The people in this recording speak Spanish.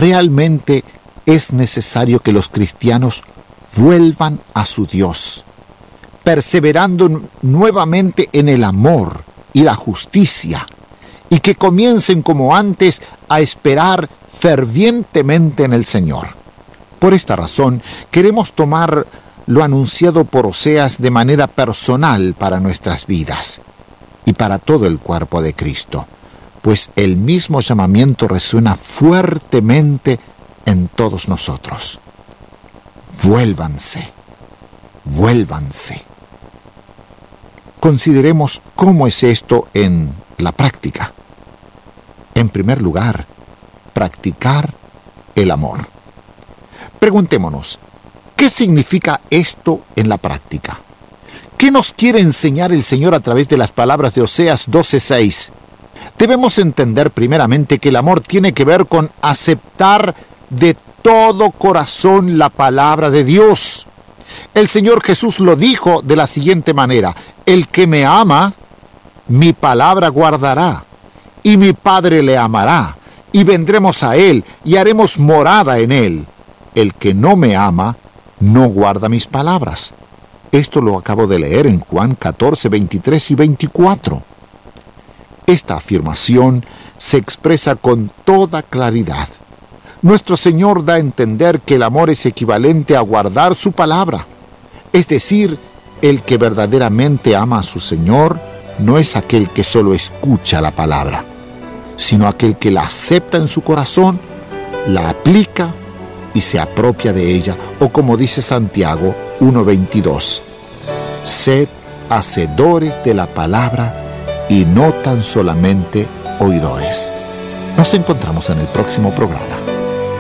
Realmente es necesario que los cristianos vuelvan a su Dios, perseverando nuevamente en el amor y la justicia, y que comiencen como antes a esperar fervientemente en el Señor. Por esta razón, queremos tomar lo anunciado por Oseas de manera personal para nuestras vidas y para todo el cuerpo de Cristo, pues el mismo llamamiento resuena fuertemente en todos nosotros. Vuélvanse, vuélvanse. Consideremos cómo es esto en la práctica. En primer lugar, practicar el amor. Preguntémonos, ¿qué significa esto en la práctica? ¿Qué nos quiere enseñar el Señor a través de las palabras de Oseas 12:6? Debemos entender primeramente que el amor tiene que ver con aceptar de todo corazón la palabra de Dios. El Señor Jesús lo dijo de la siguiente manera: el que me ama, mi palabra guardará, y mi Padre le amará, y vendremos a él, y haremos morada en él. El que no me ama, no guarda mis palabras. Esto lo acabo de leer en Juan 14, 23 y 24. Esta afirmación se expresa con toda claridad. Nuestro Señor da a entender que el amor es equivalente a guardar su palabra. Es decir, el que verdaderamente ama a su Señor no es aquel que solo escucha la palabra, sino aquel que la acepta en su corazón, la aplica y se apropia de ella, o como dice Santiago 1:22, sed hacedores de la palabra y no tan solamente oidores. Nos encontramos en el próximo programa.